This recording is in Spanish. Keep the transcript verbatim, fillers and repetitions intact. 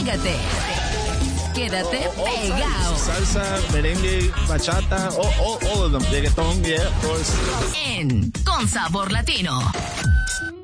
Pégate. Quédate all, all pegado. Salsa, merengue, bachata, all, all, all of them. Reggaeton, yeah, of course. En Con Sabor Latino.